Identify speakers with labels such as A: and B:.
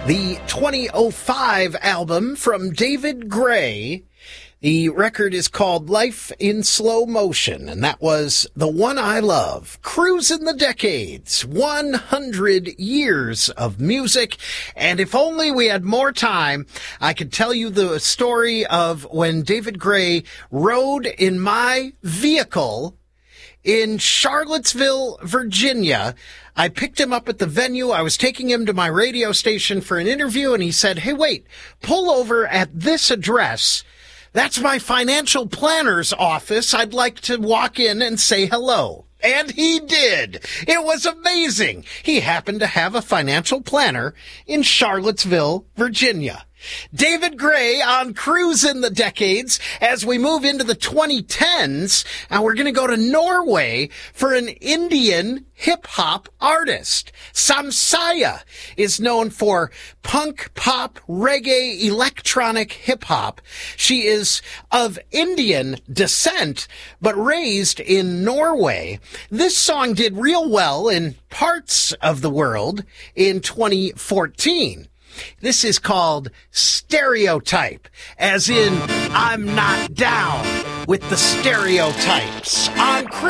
A: The 2005 album from David Gray. The record is called Life in Slow Motion, and that was The One I Love. Cruising the Decades, 100 years of music, and if only we had more time, I could tell you the story of when David Gray rode in my vehicle in Charlottesville, Virginia. I picked him up at the venue. I was taking him to my radio station for an interview, and he said, "Hey, wait, pull over at this address. That's my financial planner's office. I'd like to walk in and say hello." And he did. It was amazing. He happened to have a financial planner in Charlottesville, Virginia. David Gray on Cruising the Decades as we move into the 2010s. Now we're going to go to Norway for an Indian hip-hop artist. Samsaya is known for punk, pop, reggae, electronic hip-hop. She is of Indian descent, but raised in Norway. This song did real well in parts of the world in 2014. This is called Stereotype, as in, I'm not down with the stereotypes. On